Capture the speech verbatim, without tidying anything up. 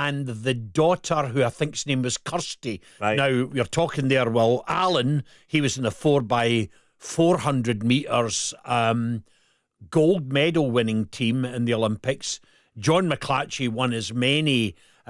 and the daughter, who I think's name was Kirsty. Right. Now, you're talking there, well, Alan, he was in the four by four hundred metres um, gold medal winning team in the Olympics. John McClatchy won as many